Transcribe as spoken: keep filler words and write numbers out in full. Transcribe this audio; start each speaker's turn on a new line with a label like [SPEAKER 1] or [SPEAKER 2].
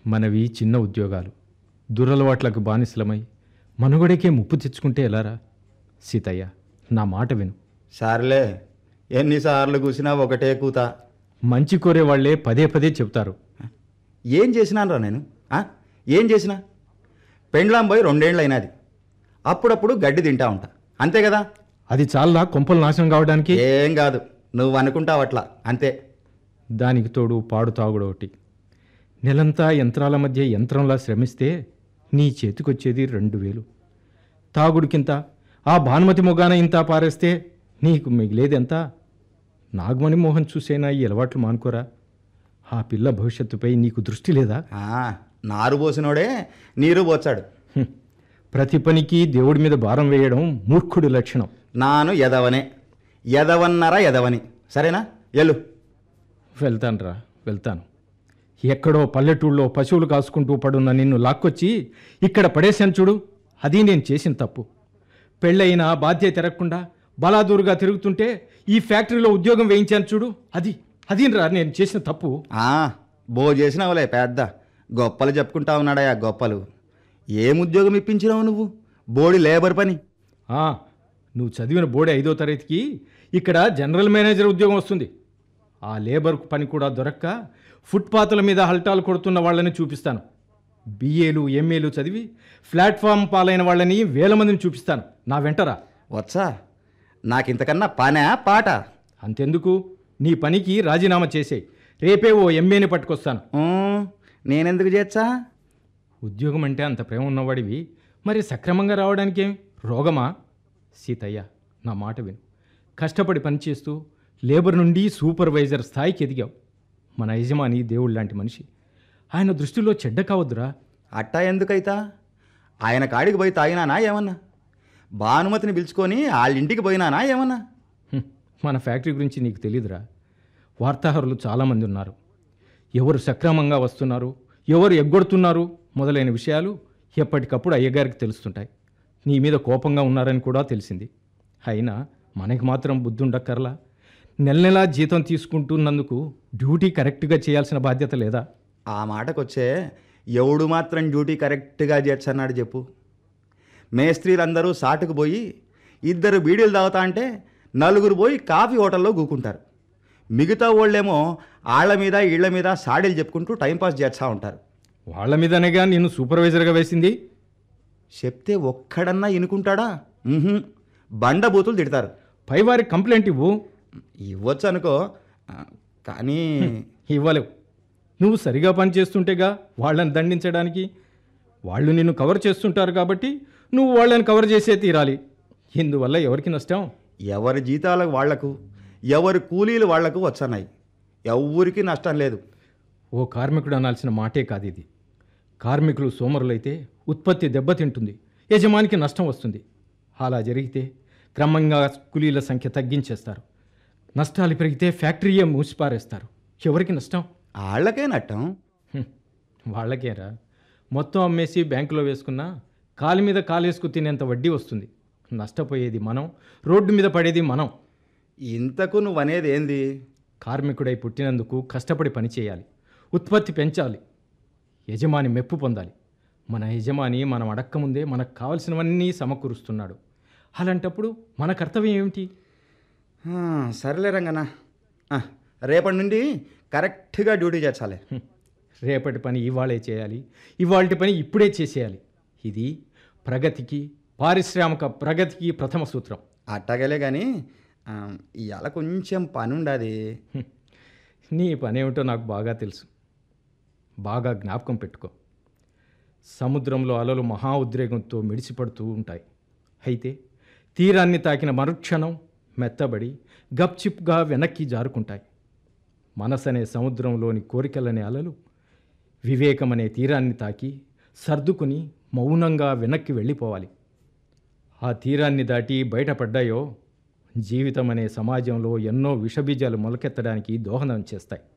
[SPEAKER 1] మనవి చిన్న ఉద్యోగాలు, దురలవాట్లకు బానిసలమై మనుగడకే ముప్పు తెచ్చుకుంటే ఎలారా? సీతయ్య, నా మాట విను.
[SPEAKER 2] సర్లే, ఎన్నిసార్లు కూసినా ఒకటే కూత.
[SPEAKER 1] మంచి కోరేవాళ్లే పదే పదే చెబుతారు.
[SPEAKER 2] ఏం చేసినానరా నేను? ఆ? ఏం చేసినా? పెండ్లాం పోయి రెండేళ్ళు అయినది. అప్పుడప్పుడు గడ్డి తింటా ఉంటా, అంతే కదా?
[SPEAKER 1] అది చాలా కొంపలు నాశనం కావడానికి.
[SPEAKER 2] ఏం కాదు, నువ్వు అనుకుంటావు అట్లా, అంతే.
[SPEAKER 1] దానికి తోడు పాడు తాగుడు ఒకటి. నెలంతా యంత్రాల మధ్య యంత్రంలా శ్రమిస్తే నీ చేతికొచ్చేది రెండు వేలు. తాగుడికింత, ఆ భానుమతి మొగాన ఇంత పారేస్తే నీకు మిగిలేదెంత? నాగమణి మోహన్ చూసేనా ఈ అలవాట్లు మానుకోరా? ఆ పిల్ల భవిష్యత్తుపై నీకు దృష్టి లేదా?
[SPEAKER 2] నారు పోసినోడే నీరు పోచాడు.
[SPEAKER 1] ప్రతి పనికి దేవుడి మీద భారం వేయడం మూర్ఖుడి లక్షణం.
[SPEAKER 2] నాను ఎదవనే, ఎదవన్నరా ఎదవని. సరేనా? ఎల్లు.
[SPEAKER 1] వెళ్తానురా, వెళ్తాను. ఎక్కడో పల్లెటూళ్ళలో పశువులు కాసుకుంటూ పడున్న నిన్ను లాక్కొచ్చి ఇక్కడ పడేశాను చూడు, అది నేను చేసిన తప్పు. పెళ్ళైనా బాధ్యత తిరగకుండా బలాదూరుగా తిరుగుతుంటే ఈ ఫ్యాక్టరీలో ఉద్యోగం వేయించాను చూడు, అది అది రా నేను చేసిన తప్పు.
[SPEAKER 2] బో చేసినావులే పెద్ద గొప్పలు చెప్పుకుంటా ఉన్నాడా గొప్పలు. ఏం ఉద్యోగం ఇప్పించినావు నువ్వు? బోడి లేబర్ పని.
[SPEAKER 1] నువ్వు చదివిన బోడి ఐదో తరగతికి ఇక్కడ జనరల్ మేనేజర్ ఉద్యోగం వస్తుంది. ఆ లేబర్ పని కూడా దొరక్క ఫుట్పాత్ల మీద హల్టాలు కొడుతున్న వాళ్ళని చూపిస్తాను. బిఏలు ఎంఏలు చదివి ప్లాట్ఫామ్ పాలైన వాళ్ళని వేల మందిని చూపిస్తాను. నా వెంటరా.
[SPEAKER 2] వచ్చా? నాకింతకన్నా పనా పాట?
[SPEAKER 1] అంతెందుకు, నీ పనికి రాజీనామా చేసే, రేపే ఓ ఎంఏని పట్టుకొస్తాను.
[SPEAKER 2] నేనెందుకు చేచ్చా?
[SPEAKER 1] ఉద్యోగం అంటే అంత ప్రేమ ఉన్నవాడివి, మరి సక్రమంగా రావడానికేం రోగమా? సీతయ్య, నా మాట విను. కష్టపడి పనిచేస్తూ లేబర్ నుండి సూపర్వైజర్ స్థాయికి ఎదిగావు. మన యజమాని దేవుడు లాంటి మనిషి, ఆయన దృష్టిలో చెడ్డ కావద్దురా.
[SPEAKER 2] అట్టా ఎందుకైతా? ఆయన కాడికి పోయి తాగినానా ఏమన్నా? భానుమతిని పిలుచుకొని వాళ్ళ ఇంటికి పోయినానా ఏమన్నా?
[SPEAKER 1] మన ఫ్యాక్టరీ గురించి నీకు తెలీదురా. వార్తాహరులు చాలామంది ఉన్నారు. ఎవరు సక్రమంగా వస్తున్నారు, ఎవరు ఎగ్గొడుతున్నారు మొదలైన విషయాలు ఎప్పటికప్పుడు అయ్యగారికి తెలుస్తుంటాయి. నీ మీద కోపంగా ఉన్నారని కూడా తెలిసింది. అయినా మనకి మాత్రం బుద్ధి ఉండక్కర్లా? నెల నెలా జీతం తీసుకుంటున్నందుకు డ్యూటీ కరెక్ట్గా చేయాల్సిన బాధ్యత లేదా?
[SPEAKER 2] ఆ మాటకొచ్చే, ఎవడు మాత్రం డ్యూటీ కరెక్ట్గా చేర్చన్నాడు చెప్పు? మేస్త్రీలందరూ సాటుకు పోయి ఇద్దరు బీడీలు తాగుతా అంటే నలుగురు పోయి కాఫీ హోటల్లో కూకుంటారు. మిగతా వాళ్ళేమో ఆళ్ల మీద ఇళ్ల మీద సాడీలు చెప్పుకుంటూ టైంపాస్ చేస్తూ ఉంటారు.
[SPEAKER 1] వాళ్ళ మీదనేగా నిన్ను సూపర్వైజర్గా వేసింది.
[SPEAKER 2] చెప్తే ఒక్కడన్నా ఇనుకుంటాడా? బండబూతులు తిడతారు.
[SPEAKER 1] పైవారికి కంప్లైంట్ ఇవ్వు.
[SPEAKER 2] ఇవ్వచ్చు అనుకో, కానీ
[SPEAKER 1] ఇవ్వలేవు. నువ్వు సరిగా పని చేస్తుంటేగా వాళ్ళని దండించడానికి. వాళ్ళు నిన్ను కవర్ చేస్తుంటారు కాబట్టి నువ్వు వాళ్ళని కవర్ చేసే తీరాలి. ఇందువల్ల ఎవరికి నష్టం?
[SPEAKER 2] ఎవరి జీతాలకు వాళ్లకు, ఎవరి కూలీలు వాళ్లకు వచ్చన్నాయి. ఎవరికి నష్టం లేదు.
[SPEAKER 1] ఓ కార్మికుడు అనాల్సిన మాటే కాదు ఇది. కార్మికులు సోమరులైతే ఉత్పత్తి దెబ్బతింటుంది, యజమానికి నష్టం వస్తుంది. అలా జరిగితే క్రమంగా కూలీల సంఖ్య తగ్గించేస్తారు. నష్టాలు పెరిగితే ఫ్యాక్టరీయే మూసిపారేస్తారు. ఎవరికి నష్టం?
[SPEAKER 2] వాళ్ళకే నష్టం.
[SPEAKER 1] వాళ్ళకేరా. మొత్తం అమ్మేసి బ్యాంకులో వేసుకున్నా కాలు మీద కాలేసుకు తినేంత వడ్డీ వస్తుంది. నష్టపోయేది మనం, రోడ్డు మీద పడేది మనం.
[SPEAKER 2] ఇంతకు నువ్వనేది ఏంది?
[SPEAKER 1] కార్మికుడై పుట్టినందుకు కష్టపడి పని చేయాలి, ఉత్పత్తి పెంచాలి, యజమాని మెప్పు పొందాలి. మన యజమాని మనం అడక్కముందే మనకు కావలసినవన్నీ సమకూరుస్తున్నాడు. అలాంటప్పుడు మన కర్తవ్యం ఏమిటి?
[SPEAKER 2] సరేలే రంగన్న, రేపటి నుండి కరెక్ట్గా డ్యూటీ చేర్చాలి.
[SPEAKER 1] రేపటి పని ఇవాళే చేయాలి, ఇవాళటి పని ఇప్పుడే చేసేయాలి. ఇది ప్రగతికి, పారిశ్రామిక ప్రగతికి ప్రథమ సూత్రం.
[SPEAKER 2] అట్టగలే కానీ ఇవాళ కొంచెం పని ఉండాది.
[SPEAKER 1] నీ పని ఏమిటో నాకు బాగా తెలుసు. బాగా జ్ఞాపకం పెట్టుకో. సముద్రంలో అలలు మహా ఉద్రేకంతో మిడిసిపడుతూ ఉంటాయి. అయితే తీరాన్ని తాకిన మరుక్షణం మెత్తబడి గప్చిప్గా వెనక్కి జారుకుంటాయి. మనసనే సముద్రంలోని కోరికలనే అలలు వివేకమనే తీరాన్ని తాకి సర్దుకుని మౌనంగా వెనక్కి వెళ్ళిపోవాలి. ఆ తీరాన్ని దాటి బయటపడ్డాయో జీవితం అనే సమాజంలో ఎన్నో విషబీజాలు మొలకెత్తడానికి దోహదం చేస్తాయి.